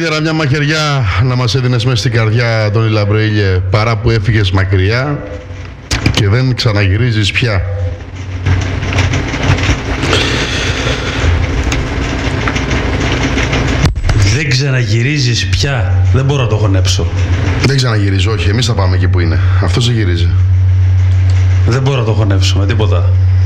Καλύτερα μια μαχαιριά να μας έδινες μέσα στην καρδιά, Αντώνη Λαμπρέιλιε, παρά που έφυγες μακριά και δεν ξαναγυρίζεις πια. Δεν ξαναγυρίζεις πια. Δεν μπορώ να το χωνέψω. Δεν ξαναγυρίζω, όχι. Εμείς θα πάμε εκεί που είναι. Αυτός δεν γυρίζει. Δεν μπορώ να το χωνέψω με τίποτα.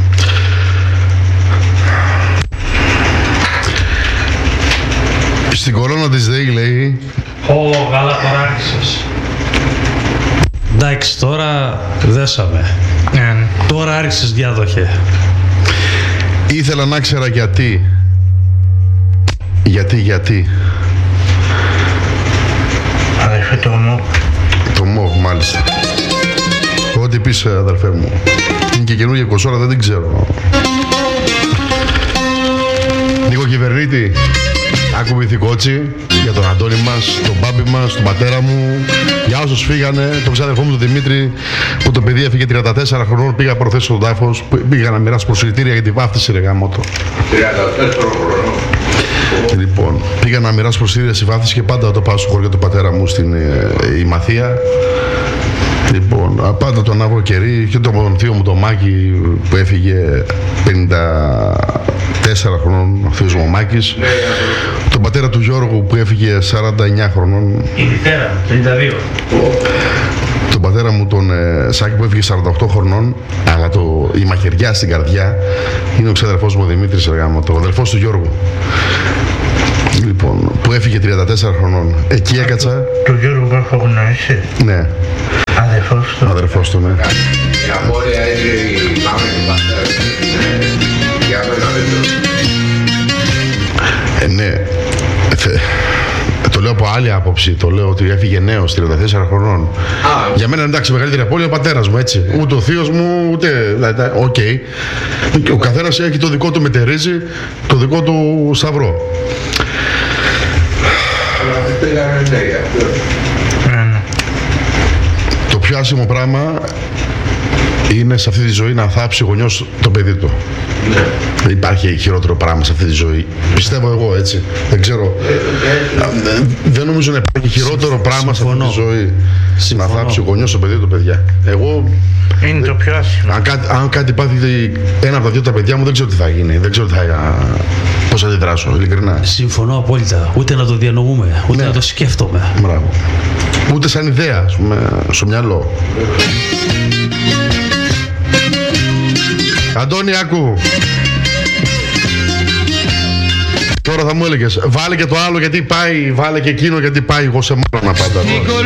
Στην κορώνα της ΔΕΗ λέει... Καλά τώρα άρχισες. Εντάξει, τώρα δέσαμε. Τώρα άρχισες, διάδοχε. Ήθελα να ξέρα γιατί. Γιατί. Αδερφέ, το ΜΟΒ. Το ΜΟΒ, μάλιστα. Ό,τι πεις, αδερφέ μου. Είναι και καινούργια κονσόλα, δεν την ξέρω. Νίκο Κυβερνήτη, άκου ηθικότσι για τον Αντώνη μας, τον μπάμπι μας, τον πατέρα μου, για όσους φύγανε, τον ξάδερφό μου τον Δημήτρη, που το παιδί έφυγε 34 χρονών, πήγα προθέσει στον τάφος, πήγα να μοιράσω προσκλητήρια για τη βάφτιση, ρε γάμοτο. 34 χρονών. Λοιπόν, πήγα να μοιράσω προσκλητήρια στη βάφτιση και πάντα το πάω στο χωριό του πατέρα μου στην Ημαθία. Λοιπόν, πάντα τον άβρο κερί και τον θείο μου τον Μάκη που έφυγε 54 χρονών, ο θείος μου ο Μάκης. Τον πατέρα του Γιώργου που έφυγε 49 χρονών. Η μητέρα, 52. Τον πατέρα μου τον Σάκη που έφυγε 48 χρονών, αλλά η μαχαιριά στην καρδιά είναι ο ξαδερφός μου ο Δημήτρης Εργάμωτο, ο αδερφός του Γιώργου. Λοιπόν, που έφυγε 34 χρονών. Εκεί έκατσα. Του Γιώργου που έχω γνωρίσει. Ναι. Αδερφός του. Αδερφός του, ναι. Η απόρρεια είναι η μάμα του πατέρα. Για μένα δεν το. Ναι. Το λέω από άλλη άποψη. Το λέω ότι έφυγε νέος, 34 χρονών. Για μένα εντάξει, μεγαλύτερη απώλεια ο πατέρας μου, έτσι. Ούτε ο θείος μου, ούτε. Οκ. Ο καθένας έχει το δικό του μετερίζει, το δικό του σταυρό. Αλλά δεν πήγανε νέοι αυτό. Το πιο άσχημο πράγμα είναι σε αυτή τη ζωή να θάψει ο γονιός το παιδί του. Ναι. Δεν υπάρχει χειρότερο πράγμα σε αυτή τη ζωή. Πιστεύω εγώ, έτσι. Δεν ξέρω. Δεν νομίζω να υπάρχει χειρότερο πράγμα σε αυτή τη ζωή. Να θάψει ο γονιός το παιδί του, παιδιά. Εγώ. Είναι το πιο άσχημο. Αν κάτι πάθει ένα από τα δύο τα παιδιά μου, δεν ξέρω τι θα γίνει. Δεν ξέρω πώς θα αντιδράσω, ειλικρινά. Συμφωνώ απόλυτα. Ούτε να το διανοούμε, ούτε να το σκέφτομαι. Μπράβο. Ούτε σαν ιδέα, ας πούμε, στο μυαλό. Αντώνη, άκου. Τώρα θα μου έλεγες, βάλε και το άλλο γιατί πάει, βάλε και εκείνο γιατί πάει, εγώ σε μάνα πάντα.